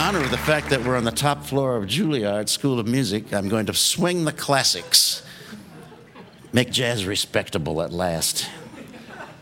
honor of the fact that we're on the top floor of Juilliard School of Music, I'm going to swing the classics. Make jazz respectable at last.